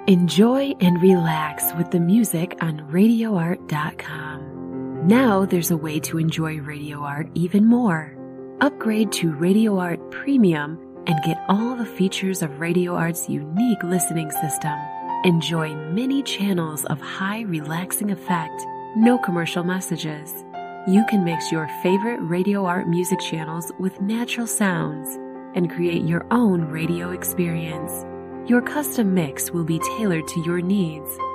Enjoy and relax with the music on RadioArt.com. Now there's a way to enjoy Radio Art even more. Upgrade to Radio Art Premium and get all the features of Radio Art's unique listening system. Enjoy many channels of high relaxing effect, no commercial messages. You can mix your favorite Radio Art music channels with natural sounds and create your own radio experience. Your custom mix will be tailored to your needs